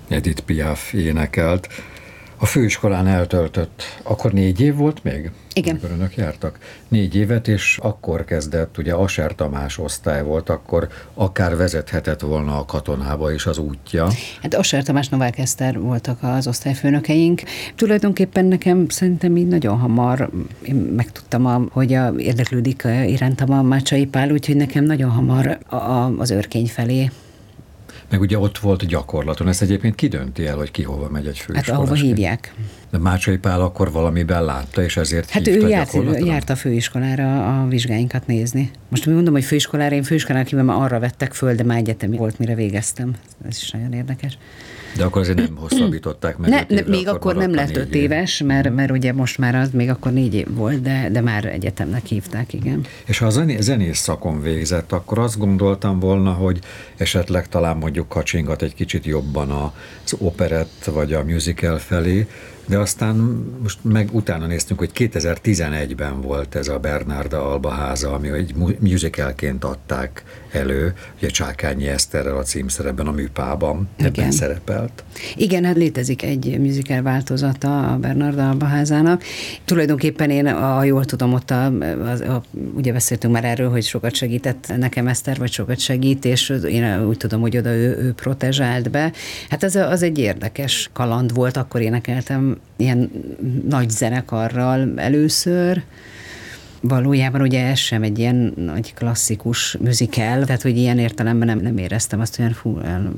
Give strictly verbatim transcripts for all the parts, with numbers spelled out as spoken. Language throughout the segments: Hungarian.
Edith Piaf énekelt. A főiskolán eltöltött, akkor négy év volt még? Igen. Amikor önök jártak. Négy évet, és akkor kezdett, ugye Asser Tamás osztály volt, akkor akár vezethetett volna a katonába is az útja. Hát Asser Tamás, Novák Eszter voltak az osztályfőnökeink. Tulajdonképpen nekem szerintem így nagyon hamar én megtudtam, hogy a, érdeklődik irántam a Mácsai Pál, úgyhogy nekem nagyon hamar a, a, az Örkény felé. Meg ugye ott volt gyakorlaton. Ezt egyébként ki dönti el, hogy ki hova megy egy főiskolásként? Hát ahova hívják. De Mácsai Pál akkor valamiben látta, és ezért hát hívta ő járt, gyakorlatra? járt a főiskolára a vizsgáinkat nézni. Most mi mondom, hogy főiskolára, én főiskolára kívül már arra vettek föl, de már egyetemi volt, mire végeztem. Ez is nagyon érdekes. De akkor azért nem hosszabbították meg. Ne, évre, ne, még akkor nem lett öt éves, mert, mert ugye most már az még akkor négy év volt, de, de már egyetemnek hívták, igen. És ha a zené, zenész szakon végzett, akkor azt gondoltam volna, hogy esetleg talán mondjuk kacsingat egy kicsit jobban az operett vagy a musical felé, de aztán most meg utána néztünk, hogy kétezer-tizenegyben volt ez a Bernarda Alba háza, ami egy musicalként adták elő, ugye Csákányi Eszterrel a címszerepben, a Műpában, ebben szerepelt. Igen, hát létezik egy musical változata a Bernarda Alba házának. Tulajdonképpen én, ha jól tudom, ott a, a, a, ugye beszéltünk már erről, hogy sokat segített nekem Eszter, vagy sokat segít, és én úgy tudom, hogy oda ő, ő protezsált be. Hát az, az egy érdekes kaland volt, akkor énekeltem ilyen nagy zenekarral először. Valójában ugye ez sem egy ilyen nagy klasszikus musical, tehát hogy ilyen értelemben nem, nem éreztem azt, hogy fú,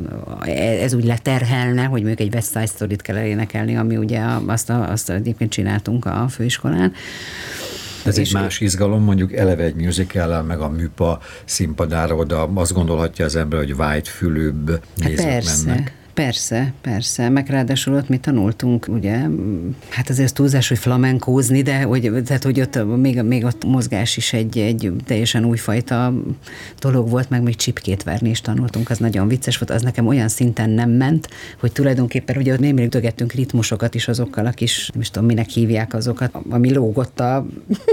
ez úgy leterhelne, hogy mondjuk egy West Side Story-t kell elénekelni, ami ugye azt, a, azt egyébként csináltunk a főiskolán. Ez egy más izgalom, mondjuk eleve egy musical-el, meg a Műpa színpadára oda azt gondolhatja az ember, hogy white-fülűbb nézők persze. mennek. Persze, persze, meg ráadásul ott mi tanultunk, ugye, hát azért túlzás, hogy flamenkózni, de hogy, tehát, hogy ott még, még ott mozgás is egy, egy teljesen újfajta dolog volt, meg még csipkét verni is tanultunk, az nagyon vicces volt, az nekem olyan szinten nem ment, hogy tulajdonképpen ugye ott még ütögettünk ritmusokat is azokkal a kis, nem is tudom, minek hívják azokat, ami lógott a,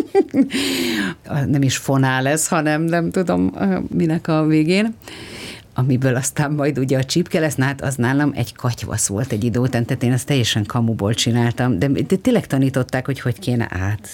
nem is fonál ez, hanem nem tudom, minek a végén, amiből aztán majd ugye a csipke lesz, hát az nálam egy katyvasz volt egy idő után, tehát én ezt teljesen kamuból csináltam, de, de tényleg tanították, hogy hogy kéne át,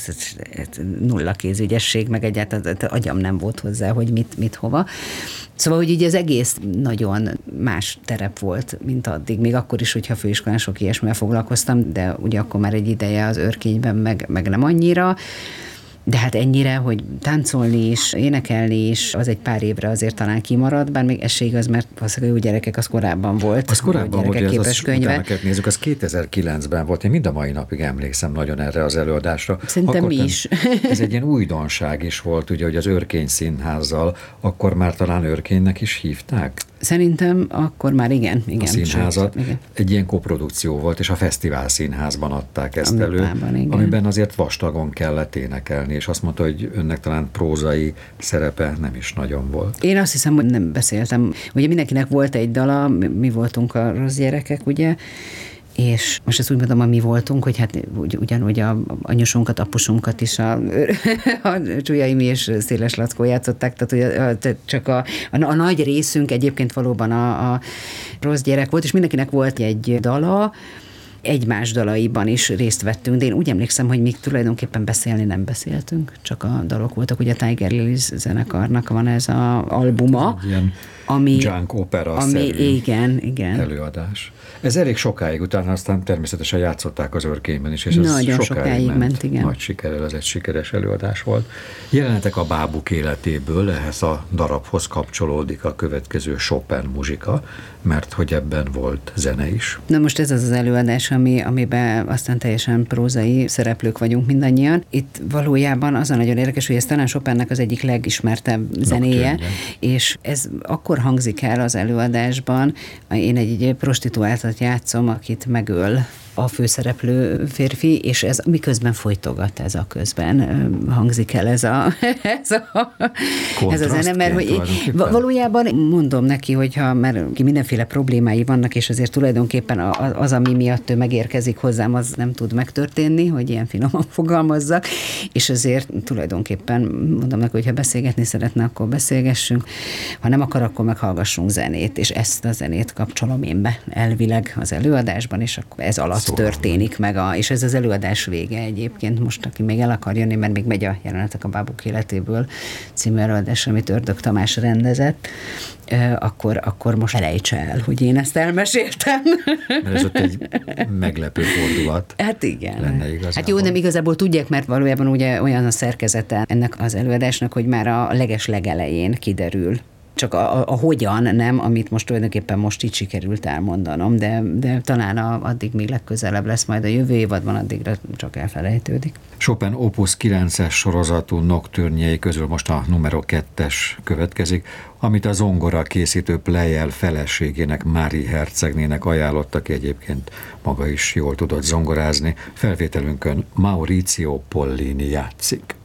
nulla kézügyesség, meg egyáltalán agyam nem volt hozzá, hogy mit, mit hova. Szóval, hogy így az egész nagyon más terep volt, mint addig, még akkor is, hogyha főiskolán sok ilyesmivel foglalkoztam, de ugye akkor már egy ideje az Örkényben, meg, meg nem annyira. De hát ennyire, hogy táncolni is, énekelni is, az egy pár évre azért talán kimarad, bár még ez se igaz, mert valószínűleg jó gyerekek az korábban volt. Az korábban volt, az, az utána nézzük, az kétezer-kilencben volt, én mind a mai napig emlékszem nagyon erre az előadásra. Szerintem akkor mi is. Ez egy ilyen újdonság is volt, ugye, hogy az Örkény Színházzal, akkor már talán Örkénynek is hívták? Szerintem akkor már igen. igen a színházat. Sőt, igen. Egy ilyen koprodukció volt, és a Fesztivál Színházban adták ezt a elő, Műpában, amiben azért vastagon kellett énekelni, és azt mondta, hogy önnek talán prózai szerepe nem is nagyon volt. Én azt hiszem, hogy nem beszéltem. Ugye mindenkinek volt egy dala, mi voltunk a rossz gyerekek, ugye, és most ezt úgy mondom, a mi voltunk, hogy hát ugy, ugyanúgy a anyusunkat, apusunkat is a, a Csúlyai és Széles Lackó játszották, tehát hogy a, csak a, a, a nagy részünk egyébként valóban a, a rossz gyerek volt, és mindenkinek volt egy dala, egymás dalaiban is részt vettünk, de én úgy emlékszem, hogy még tulajdonképpen beszélni nem beszéltünk, csak a dalok voltak, ugye a Tiger Lilies zenekarnak van ez az albuma, ilyen ami, junk opera ami igen, igen. előadás. Ez elég sokáig, utána aztán természetesen játszották az Örkényben is, és ez nagyon sokáig, sokáig ment, ment, igen. Nagy sikerrel, ez egy sikeres előadás volt. Jelenetek a bábuk életéből, ehhez a darabhoz kapcsolódik a következő Chopin muzsika, mert hogy ebben volt zene is. Na most ez az az előadás, ami, amiben aztán teljesen prózai szereplők vagyunk mindannyian. Itt valójában az a nagyon érdekes, hogy ez talán Chopinnak az egyik legismertebb zenéje, Nocturne. És ez akkor hangzik el az előadásban, én egy, egy prostituáltat játszom, akit megöl a főszereplő férfi, és ez miközben folytogat, ez a közben hangzik el ez a, ez a, ez a zene, mert hogy valójában mondom neki, hogyha mert mindenféle problémái vannak, és azért tulajdonképpen az, ami miatt ő megérkezik hozzám, az nem tud megtörténni, hogy ilyen finoman fogalmazzak, és azért tulajdonképpen mondom neki, hogy ha beszélgetni szeretne, akkor beszélgessünk, ha nem akar, akkor meghallgassunk zenét, és ezt a zenét kapcsolom én be elvileg az előadásban, és akkor ez alatt szóval történik meg, a, és ez az előadás vége egyébként. Most, aki még el akar jönni, mert még megy a Jelenetek a bábuk életéből című előadás, amit Ördög Tamás rendezett, akkor, akkor most felejtse el, hogy én ezt elmeséltem. Mert ez ott egy meglepő fordulat. Hát igen. Lenne igazából. Hát jó, nem igazából tudják, mert valójában ugye olyan a szerkezete ennek az előadásnak, hogy már a leges legelején kiderül. Csak a, a, a hogyan nem, amit most tulajdonképpen most így sikerült elmondanom, de, de talán a, addig még legközelebb lesz majd a jövő évadban, addigra csak elfelejtődik. Chopin Opus kilences sorozatú nocturnjei közül most a numero kettes következik, amit a zongora készítő Pleyel feleségének, Mári hercegnének ajánlottak, ki egyébként maga is jól tudott zongorázni. Felvételünkön Maurizio Pollini játszik.